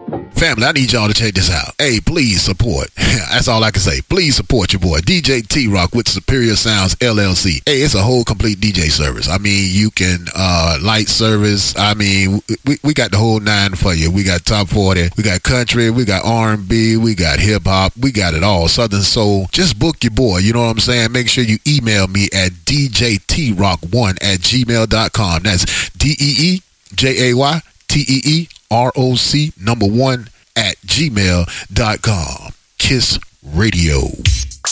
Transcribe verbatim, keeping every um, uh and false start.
Family, I need y'all to check this out. Hey, please support. That's all I can say. Please support your boy, D J T-Rock with Superior Sounds L L C. Hey, it's a whole complete D J service. I mean, you can, uh, light service. I mean, we, we got the whole nine for you. We got top forty. We got country. We got R and B. We got hip hop. We got it all. Southern soul. Just book your boy. You know what I'm saying? Make sure you email me at D J T rock one at gmail dot com. That's D E E J A Y T E E R O C number one at gmail dot com. Kiss Radio.